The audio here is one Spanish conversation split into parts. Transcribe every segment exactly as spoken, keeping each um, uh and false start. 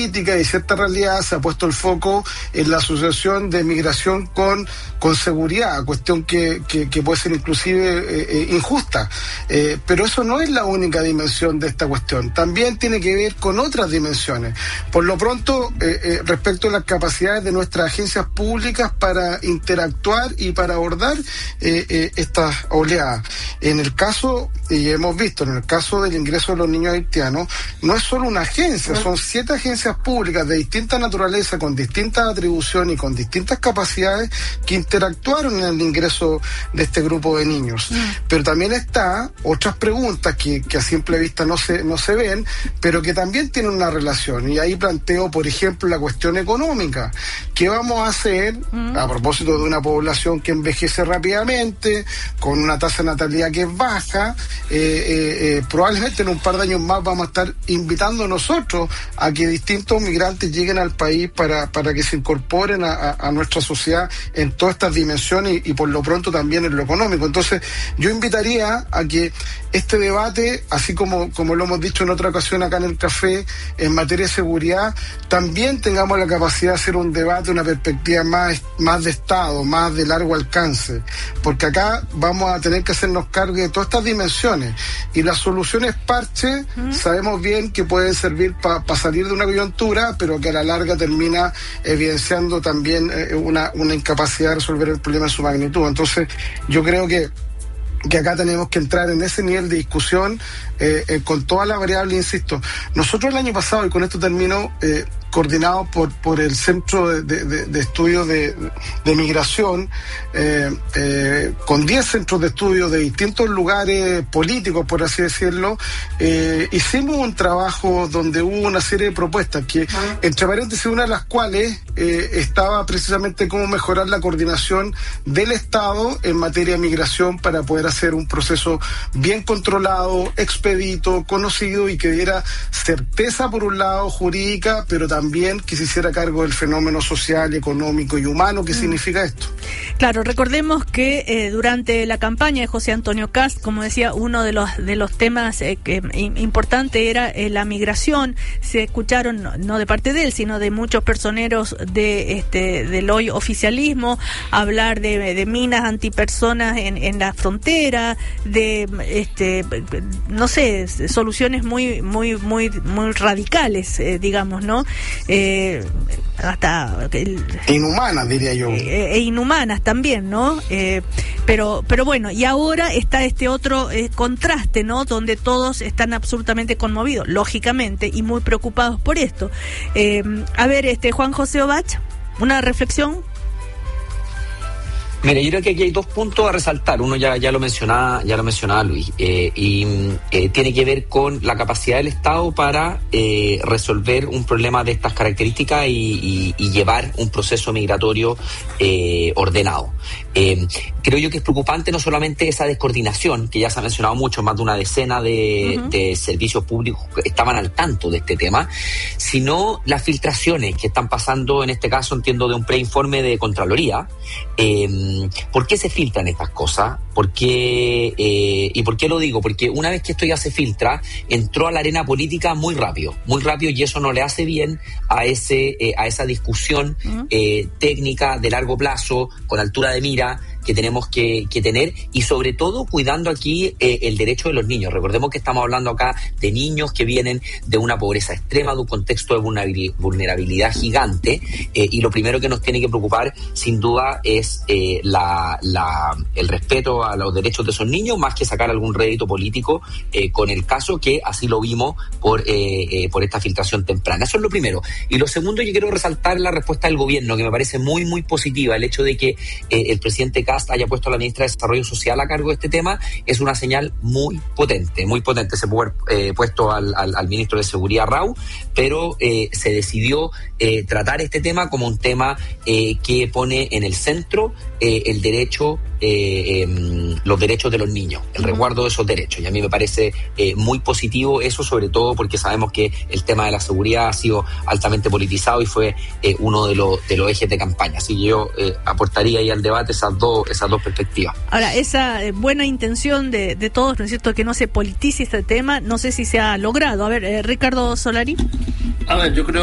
política y cierta realidad se ha puesto el foco en la asociación de migración con, con seguridad, cuestión que, que, que puede ser inclusive eh, eh, injusta. Eh, pero eso no es la única dimensión de esta cuestión. También tiene que ver con otras dimensiones. Por lo pronto, eh, eh, respecto a las capacidades de nuestras agencias públicas para interactuar y para abordar eh, eh, estas oleadas. En el caso, y hemos visto, en el caso del ingreso de los niños haitianos, no es solo una agencia, son siete agencias públicas de distinta naturaleza, con distintas atribuciones y con distintas capacidades que interactuaron en el ingreso de este grupo de niños. Mm. Pero también está otras preguntas que, que a simple vista no se, no se ven, pero que también tienen una relación. Y ahí planteo, por ejemplo, la cuestión económica. ¿Qué vamos a hacer mm. a propósito de una población que envejece rápidamente, con una tasa de natalidad que es baja? Eh, eh, eh, probablemente en un par de años más vamos a estar invitando nosotros a que distintos migrantes lleguen al país para, para que se incorporen a, a, a nuestra sociedad en todas estas dimensiones y, y por lo pronto también en lo económico. Entonces yo invitaría a que este debate, así como, como lo hemos dicho en otra ocasión acá en el café, en materia de seguridad, también tengamos la capacidad de hacer un debate, una perspectiva más, más de Estado, más de largo alcance, porque acá vamos a tener que hacernos cargo de todas estas dimensiones, y las soluciones parche ¿Mm? sabemos bien que pueden servir para pa salir de una coyuntura, pero que a la larga termina evidenciando también eh, una, una incapacidad de resolver el problema en su magnitud. Entonces yo creo que que acá tenemos que entrar en ese nivel de discusión eh, eh, con todas las variables, insisto. Nosotros el año pasado, y con esto termino, eh, coordinado por, por el Centro de, de, de Estudios de, de Migración, eh, eh, con diez centros de estudio de distintos lugares políticos, por así decirlo, eh, hicimos un trabajo donde hubo una serie de propuestas que, entre paréntesis, una de las cuales eh, estaba precisamente cómo mejorar la coordinación del Estado en materia de migración para poder hacer un proceso bien controlado, expedito, conocido y que diera certeza por un lado jurídica, pero también también que se hiciera cargo del fenómeno social, económico y humano que mm. significa esto. Claro, recordemos que eh, durante la campaña de José Antonio Kast, como decía, uno de los de los temas eh, que importante era eh, la migración. Se escucharon, no, no de parte de él, sino de muchos personeros de este del hoy oficialismo, hablar de, de minas antipersonas en, en la frontera, de este no sé, soluciones muy muy muy muy radicales, eh, digamos, ¿no? Eh, hasta el, inhumanas, diría yo, eh, e inhumanas también, ¿no? Eh, pero pero bueno, y ahora está este otro eh, contraste, ¿no? Donde todos están absolutamente conmovidos, lógicamente, y muy preocupados por esto. Eh, a ver, este Juan José Obach, una reflexión. Mira, yo creo que aquí hay dos puntos a resaltar. Uno ya, ya lo mencionaba, ya lo mencionaba Luis, eh, y eh, tiene que ver con la capacidad del Estado para eh, resolver un problema de estas características y, y, y llevar un proceso migratorio eh, ordenado. Eh, creo yo que es preocupante no solamente esa descoordinación, que ya se ha mencionado mucho, más de una decena de, uh-huh. de servicios públicos que estaban al tanto de este tema, sino las filtraciones que están pasando, en este caso entiendo de un preinforme de Contraloría. Eh, ¿Por qué se filtran estas cosas? ¿Por qué, eh, ¿Y por qué lo digo? Porque una vez que esto ya se filtra, entró a la arena política muy rápido, muy rápido, y eso no le hace bien a ese eh, a esa discusión uh-huh. eh, técnica de largo plazo, con altura de mira, que tenemos que, que tener, y sobre todo cuidando aquí eh, el derecho de los niños. Recordemos que estamos hablando acá de niños que vienen de una pobreza extrema, de un contexto de vulnerabilidad gigante, eh, y lo primero que nos tiene que preocupar sin duda es eh, la, la, el respeto a los derechos de esos niños, más que sacar algún rédito político eh, con el caso, que así lo vimos por, eh, eh, por esta filtración temprana. Eso es lo primero. Y lo segundo, yo quiero resaltar la respuesta del gobierno, que me parece muy, muy positiva. El hecho de que eh, el presidente Kast haya puesto a la ministra de Desarrollo Social a cargo de este tema es una señal muy potente, muy potente. Se pudo haber eh, puesto al, al, al ministro de Seguridad, Rau, pero eh, se decidió eh, tratar este tema como un tema eh, que pone en el centro eh, el derecho, eh, eh, los derechos de los niños, el uh-huh. resguardo de esos derechos. Y a mí me parece eh, muy positivo eso, sobre todo porque sabemos que el tema de la seguridad ha sido altamente politizado y fue eh, uno de los de los ejes de campaña. Así que yo eh, aportaría ahí al debate esas dos esas dos perspectivas. Ahora, esa eh, buena intención de, de todos, ¿no es cierto?, que no se politice este tema, no sé si se ha logrado. A ver, eh, Ricardo Solari. A ver, yo creo que es un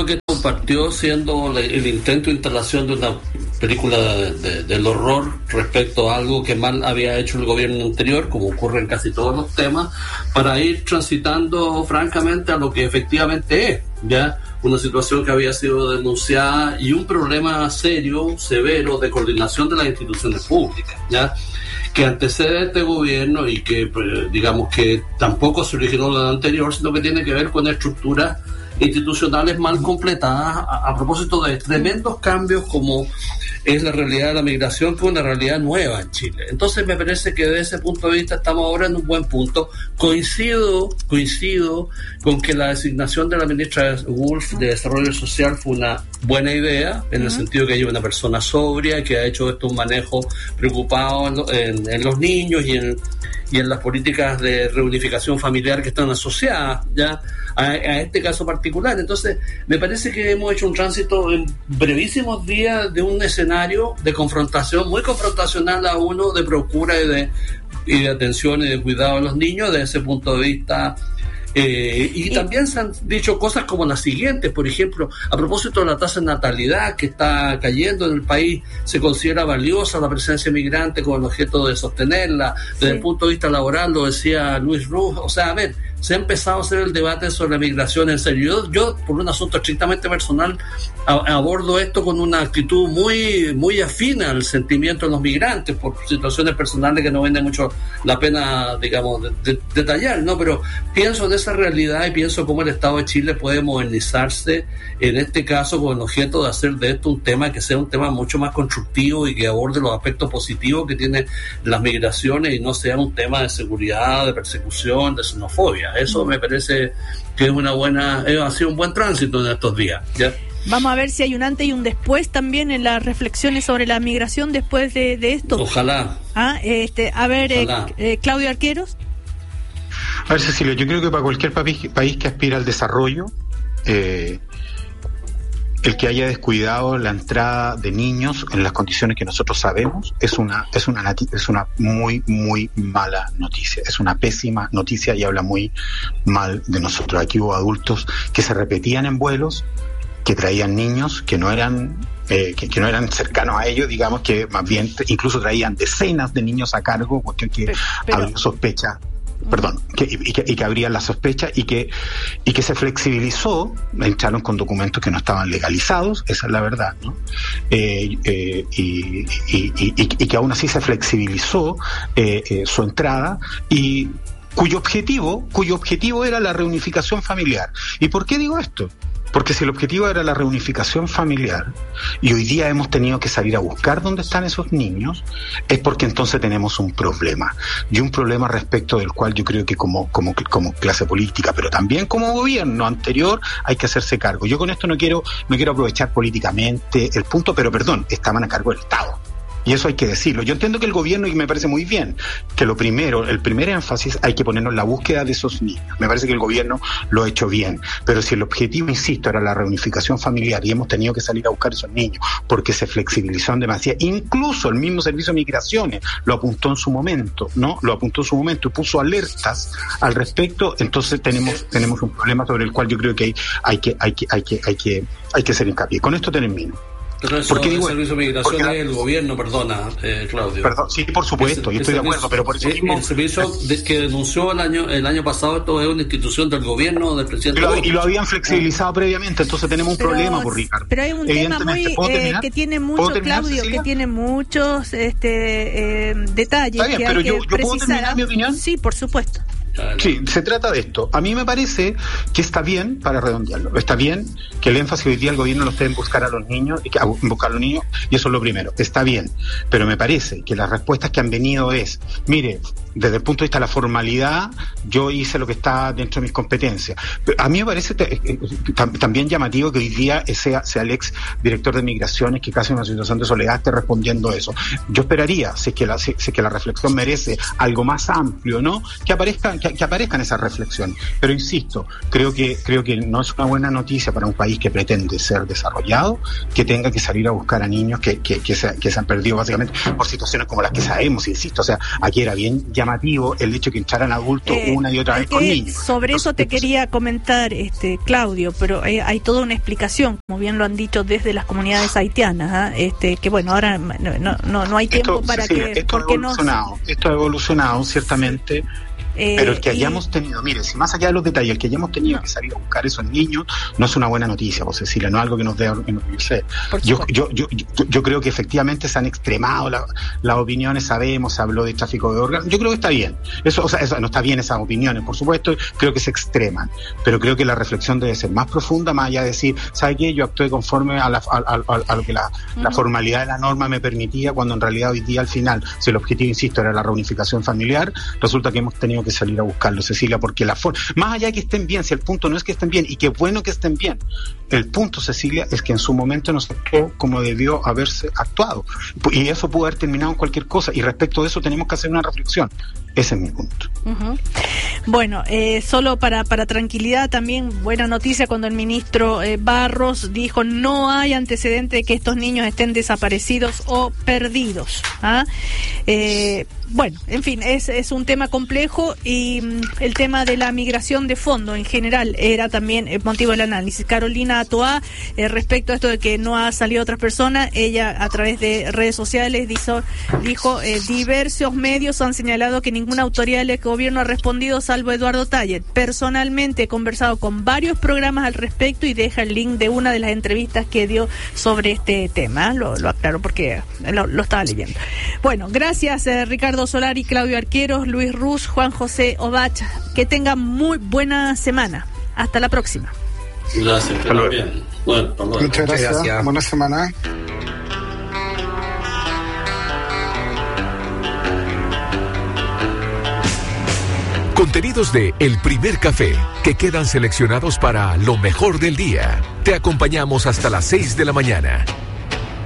partió siendo el intento de instalación de una película de, de, del horror respecto a algo que mal había hecho el gobierno anterior, como ocurre en casi todos los temas, para ir transitando francamente a lo que efectivamente es, ya una situación que había sido denunciada y un problema serio, severo, de coordinación de las instituciones públicas, ya que antecede a este gobierno y que, digamos, que tampoco se originó en el anterior, sino que tiene que ver con estructuras institucionales mal completadas a, a propósito de tremendos cambios como es la realidad de la migración, que es una realidad nueva en Chile. Entonces me parece que desde ese punto de vista estamos ahora en un buen punto. Coincido, coincido con que la designación de la ministra Wolf de Desarrollo Social fue una buena idea, en uh-huh. el sentido que hay una persona sobria que ha hecho esto un manejo preocupado en, en, en los niños y en, y en las políticas de reunificación familiar que están asociadas ya a, a este caso particular. Entonces me parece que hemos hecho un tránsito en brevísimos días de un escenario de confrontación, muy confrontacional a uno, de procura y de, y de atención y de cuidado a los niños desde ese punto de vista. Eh, y también se han dicho cosas como las siguientes, por ejemplo, a propósito de la tasa de natalidad que está cayendo en el país, se considera valiosa la presencia migrante con el objeto de sostenerla. Desde sí. el punto de vista laboral, lo decía Luis Ruz, o sea, a ver, se ha empezado a hacer el debate sobre la migración en serio. Yo, yo por un asunto estrictamente personal, a, abordo esto con una actitud muy muy afina al sentimiento de los migrantes, por situaciones personales que no vale mucho la pena, digamos, de, de, detallar, ¿no? Pero pienso en esa realidad y pienso cómo el Estado de Chile puede modernizarse, en este caso con el objeto de hacer de esto un tema que sea un tema mucho más constructivo y que aborde los aspectos positivos que tienen las migraciones y no sea un tema de seguridad, de persecución, de xenofobia. Eso me parece que es una buena, eh, ha sido un buen tránsito en estos días, ¿ya? Vamos a ver si hay un antes y un después también en las reflexiones sobre la migración después de, de esto. Ojalá. Ah, este, a ver, eh, eh, Claudio Arqueros. A ver, Cecilia, yo creo que para cualquier país, país que aspira al desarrollo, eh, el que haya descuidado la entrada de niños en las condiciones que nosotros sabemos es una es una es una muy muy mala noticia, es una pésima noticia y habla muy mal de nosotros. Aquí hubo adultos que se repetían en vuelos, que traían niños que no eran eh, que, que no eran cercanos a ellos, digamos, que más bien incluso traían decenas de niños a cargo, cuestión que pero, pero... había sospecha. Perdón, que, y, que, y que habría la sospecha y que y que se flexibilizó, entraron con documentos que no estaban legalizados, esa es la verdad, ¿no? Eh, eh, y, y, y, y, y que aún así se flexibilizó eh, eh, su entrada y cuyo objetivo, cuyo objetivo era la reunificación familiar. ¿Y por qué digo esto? Porque si el objetivo era la reunificación familiar y hoy día hemos tenido que salir a buscar dónde están esos niños, es porque entonces tenemos un problema. Y un problema respecto del cual yo creo que como, como, como clase política, pero también como gobierno anterior, hay que hacerse cargo. Yo con esto no quiero, no quiero aprovechar políticamente el punto, pero perdón, estaban a cargo del Estado. Y eso hay que decirlo. Yo entiendo que el gobierno, y me parece muy bien, que lo primero, el primer énfasis hay que ponerlo en la búsqueda de esos niños. Me parece que el gobierno lo ha hecho bien. Pero si el objetivo, insisto, era la reunificación familiar y hemos tenido que salir a buscar esos niños porque se flexibilizaron demasiado, incluso el mismo Servicio de Migraciones lo apuntó en su momento, ¿no? Lo apuntó en su momento y puso alertas al respecto, entonces tenemos tenemos un problema sobre el cual yo creo que hay, hay que hay que hay que hay que hay que hacer hincapié. Con esto termino. Pero eso, porque digo, el servicio de migración es el gobierno, perdona, eh, Claudio. Perdón, sí, por supuesto, yo estoy de acuerdo, pero por eso el, mismo... El servicio de, que denunció el año el año pasado, esto es una institución del gobierno, del presidente... Y lo, y lo habían flexibilizado ah. previamente, entonces tenemos un pero, problema, por Ricardo. Pero hay un tema muy eh, que tiene mucho, Claudio, Cecilia? que tiene muchos este eh, detalles. Está bien, que pero hay yo, que yo ¿puedo terminar mi opinión? Sí, por supuesto. Sí, se trata de esto. A mí me parece que está bien, para redondearlo, está bien que el énfasis hoy día el gobierno lo esté en buscar a los niños, y que, a buscar a los niños, y eso es lo primero, está bien, pero me parece que las respuestas que han venido es, mire, desde el punto de vista de la formalidad, yo hice lo que está dentro de mis competencias. A mí me parece te, eh, también llamativo que hoy día sea, sea el ex director de Migraciones, que casi en una situación de soledad esté respondiendo eso. Yo esperaría, si es que la, si, si es que la reflexión merece algo más amplio, ¿no? Que aparezcan que, que aparezcan esas reflexiones. Pero insisto, creo que, creo que no es una buena noticia para un país que pretende ser desarrollado, que tenga que salir a buscar a niños que, que, que, se, que se han perdido básicamente por situaciones como las que sabemos, insisto. O sea, aquí era bien llamativo el hecho de que entraran adultos eh, una y otra vez con eh, niños. Sobre Entonces, eso te quería comentar, este Claudio, pero hay, hay toda una explicación, como bien lo han dicho desde las comunidades haitianas, ¿eh? este que bueno, ahora no, no, no hay tiempo esto, para sí, que... Esto ha evolucionado, no... esto ha evolucionado ciertamente. Eh, pero el que hayamos y... tenido, mire, si más allá de los detalles, el que hayamos tenido no. que salir a buscar esos niños no es una buena noticia, pues Cecilia, no es algo que nos dé orgullecer. Yo, yo, yo, yo, yo creo que efectivamente se han extremado la, las opiniones, sabemos, se habló de tráfico de órganos, yo creo que está bien, eso, o sea, eso no está bien esas opiniones, por supuesto, creo que se extreman, pero creo que la reflexión debe ser más profunda, más allá de decir, ¿sabe qué? Yo actué conforme a, la, a, a, a lo que la, uh-huh. la formalidad de la norma me permitía, cuando en realidad hoy día al final, si el objetivo, insisto, era la reunificación familiar, resulta que hemos tenido que salir a buscarlo, Cecilia, porque la forma, más allá de que estén bien, si el punto no es que estén bien, y qué bueno que estén bien, el punto, Cecilia, es que en su momento no se actuó como debió haberse actuado, y eso pudo haber terminado en cualquier cosa, y respecto de eso tenemos que hacer una reflexión. Ese es mi punto. Uh-huh. Bueno, eh, solo para, para tranquilidad, también buena noticia cuando el ministro eh, Barros dijo no hay antecedente de que estos niños estén desaparecidos o perdidos. ¿Ah? Eh, bueno, en fin, es, es un tema complejo y mm, el tema de la migración de fondo en general era también el motivo del análisis. Carolina Atoá, eh, respecto a esto de que no ha salido otras personas, ella a través de redes sociales dijo, dijo eh, diversos medios han señalado que ninguna autoridad del gobierno ha respondido salvo Eduardo Tallet. Personalmente he conversado con varios programas al respecto y deja el link de una de las entrevistas que dio sobre este tema. Lo, lo aclaro porque lo, lo estaba leyendo. Bueno, gracias eh, Ricardo Solari, Claudio Arqueros, Luis Ruz, Juan José Ovach. Que tengan muy buena semana. Hasta la próxima. Gracias, que lo bien. Bueno, Muchas gracias. gracias. Buena semana. Contenidos de El Primer Café, que quedan seleccionados para lo mejor del día. Te acompañamos hasta las seis de la mañana.